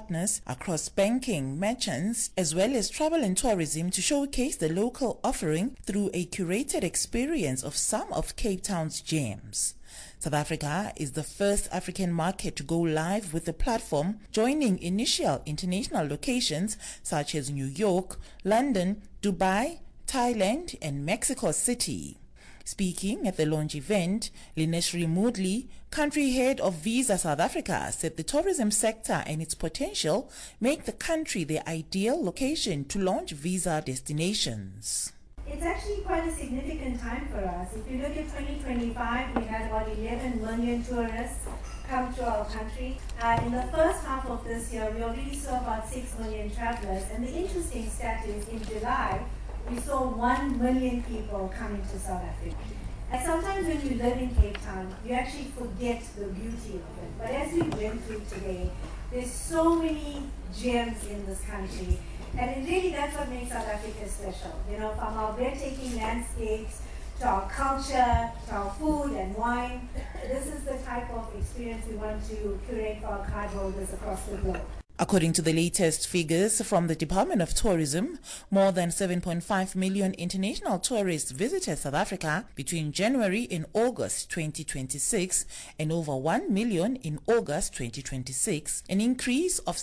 partners across banking, merchants, as well as travel and tourism to showcase the local offering through a curated experience of some of Cape Town's gems. South Africa is the first African market to go live with the platform, joining initial international locations such as New York, London, Dubai, Thailand, and Mexico City. Speaking at the launch event, Lineshri Moodley, country head of Visa South Africa, said the tourism sector and its potential make the country the ideal location to launch visa destinations. It's actually quite a significant time for us. If you look at 2025, we had about 11 million tourists come to our country. In the first half of this year, we already saw about 6 million travelers. And the interesting stat is in July, we saw 1 million people coming to South Africa. And sometimes when you live in Cape Town, you actually forget the beauty of it. But as we went through today, there's so many gems in this country. And really that's what makes South Africa special. You know, from our breathtaking landscapes, to our culture, to our food and wine. This is the type of experience we want to curate for our cardholders across the globe. According to the latest figures from the Department of Tourism, more than 7.5 million international tourists visited South Africa between January and August 2026 and over 1 million in August 2026, an increase of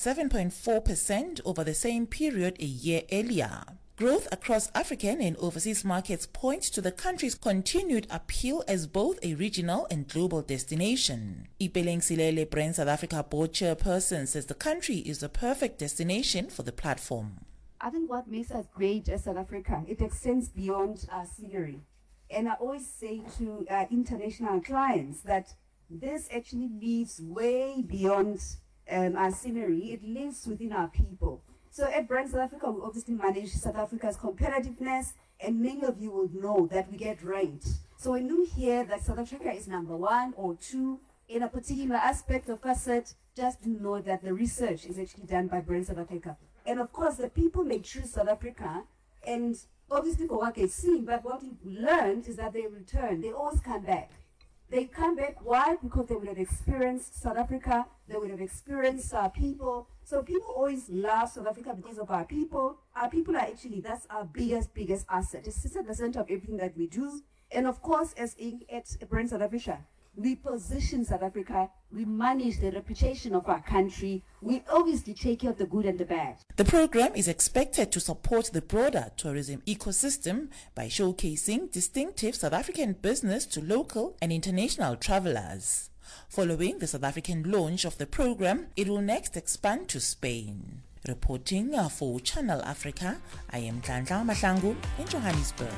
7.4% over the same period a year earlier. Growth across African and overseas markets points to the country's continued appeal as both a regional and global destination. Ipeleng Silele, Brand South Africa board chairperson, says the country is the perfect destination for the platform. I think what makes us great as South Africa, it extends beyond our scenery. And I always say to international clients that this actually lives way beyond our scenery. It lives within our people. So at Brand South Africa, we obviously manage South Africa's competitiveness, and many of you will know that we get ranked. So when you hear that South Africa is number 1 or 2 in a particular aspect of asset, just know that the research is actually done by Brand South Africa. And of course, the people may choose South Africa, and obviously for what they've seen, but what we've learned is that they return. They always come back. They come back, why? Because they would have experienced South Africa, they would have experienced our people. So people always love South Africa because of our people. Our people are actually, that's our biggest asset. It's at the center of everything that we do. And of course, as at Brand South Africa, we position South Africa, we manage the reputation of our country, we obviously take care of the good and the bad. The program is expected to support the broader tourism ecosystem by showcasing distinctive South African business to local and international travelers. Following the South African launch of the program, it will next expand to Spain. Reporting for Channel Africa, I am Nhlanhla Mahlangu in Johannesburg.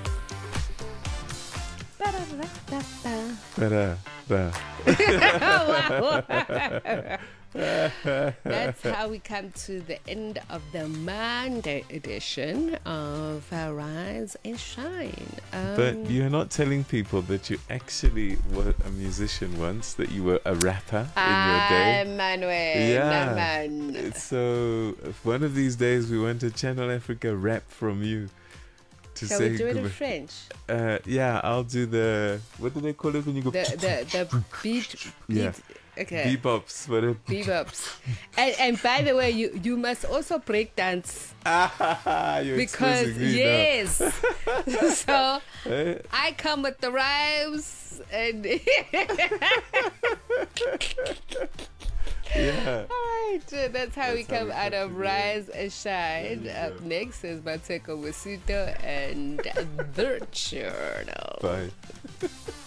That's how we come to the end of the Monday edition of Rise and Shine. But you're not telling people that you actually were a musician once, that you were a rapper in your day. Manuel. Yeah. Man. So one of these days we want a Channel Africa rap from you. Shall we do it in French? Yeah, I'll do the, what do they call it when you go? The beat. Yeah. Okay. Bebops. Bebops. And by the way, you must also break dance. You're because me yes. So I come with the rhymes and yeah. All right, that's how we come out of Rise and Shine. Up next is Mateko Wasuto and The Journal. Bye.